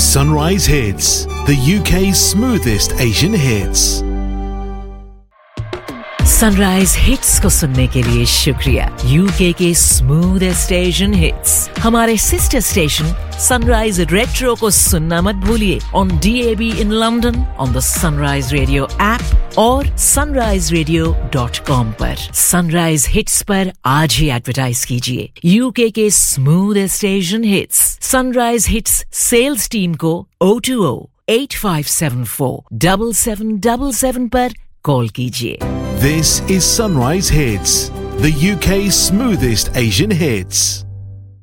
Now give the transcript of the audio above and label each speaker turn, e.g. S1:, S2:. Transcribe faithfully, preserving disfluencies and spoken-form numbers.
S1: Sunrise Hits, the U K's smoothest Asian hits.
S2: Sunrise hits को सुनने के लिए शुक्रिया। यूके के स्मूथेस्ट एशियन हिट्स हमारे सिस्टर स्टेशन सनराइज रेट्रो को सुनना मत भूलिए on D A B in London, on the sunrise radio app और सनराइज रेडियो डॉट कॉम पर। सनराइज हिट्स पर आज ही एडवर्टाइज कीजिए यूके के smoothest Asian hits. Sunrise hits sales team को O two O eight five seven four seven seven seven seven पर call कीजिए।
S1: This is Sunrise Hits, the U K's smoothest Asian hits.